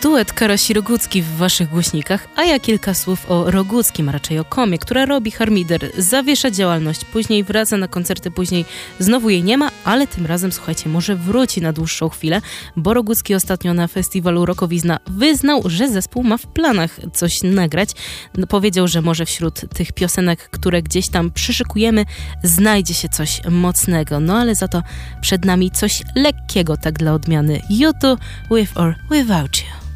duet Karasi-Rogucki w waszych głośnikach, a ja kilka słów o Roguckim, a raczej o Komie, która robi harmider, zawiesza działalność, później wraca na koncerty, później znowu jej nie ma, ale tym razem, słuchajcie, może wróci na dłuższą chwilę, bo Rogucki ostatnio na festiwalu Rockowizna wyznał, że zespół ma w planach coś nagrać. Powiedział, że może wśród tych piosenek, które gdzieś tam przyszykujemy, znajdzie się coś mocnego, no ale za to przed nami coś lekkiego, tak dla odmiany. U2 With or Without You.